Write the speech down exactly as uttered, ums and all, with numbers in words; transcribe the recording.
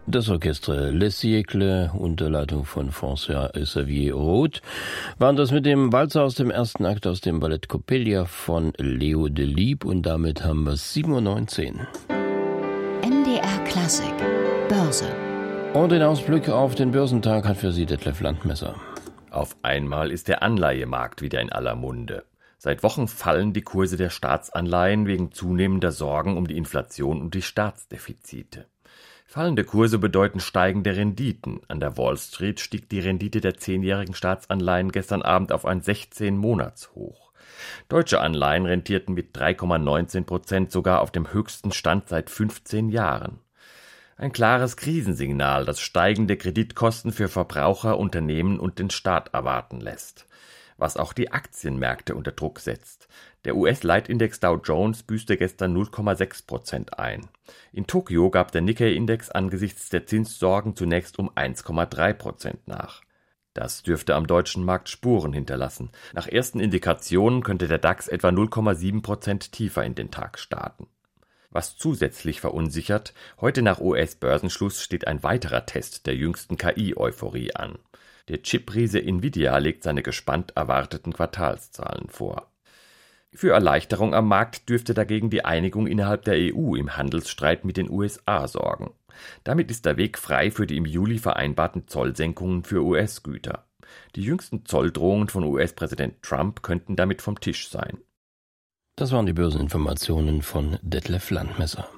Das Orchestre Les Siècles unter Leitung von François-Xavier Roth waren das mit dem Walzer aus dem ersten Akt aus dem Ballett Coppelia von Leo Delibes und damit haben wir sieben Uhr neunzehn. M D R Klassik Börse. Und den Ausblick auf den Börsentag hat für Sie Detlef Landmesser. Auf einmal ist der Anleihemarkt wieder in aller Munde. Seit Wochen fallen die Kurse der Staatsanleihen wegen zunehmender Sorgen um die Inflation und die Staatsdefizite. Fallende Kurse bedeuten steigende Renditen. An der Wall Street stieg die Rendite der zehnjährigen Staatsanleihen gestern Abend auf ein sechzehn-Monats-Hoch. Deutsche Anleihen rentierten mit drei Komma neunzehn Prozent sogar auf dem höchsten Stand seit fünfzehn Jahren. Ein klares Krisensignal, das steigende Kreditkosten für Verbraucher, Unternehmen und den Staat erwarten lässt. Was auch die Aktienmärkte unter Druck setzt. Der U S-Leitindex Dow Jones büßte gestern null Komma sechs Prozent ein. In Tokio gab der Nikkei-Index angesichts der Zinssorgen zunächst um eins Komma drei Prozent nach. Das dürfte am deutschen Markt Spuren hinterlassen. Nach ersten Indikationen könnte der DAX etwa null Komma sieben Prozent tiefer in den Tag starten. Was zusätzlich verunsichert, heute nach U S-Börsenschluss steht ein weiterer Test der jüngsten K I-Euphorie an. Der Chip-Riese Nvidia legt seine gespannt erwarteten Quartalszahlen vor. Für Erleichterung am Markt dürfte dagegen die Einigung innerhalb der E U im Handelsstreit mit den U S A sorgen. Damit ist der Weg frei für die im Juli vereinbarten Zollsenkungen für U S-Güter. Die jüngsten Zolldrohungen von U S-Präsident Trump könnten damit vom Tisch sein. Das waren die Börseninformationen von Detlef Landmesser.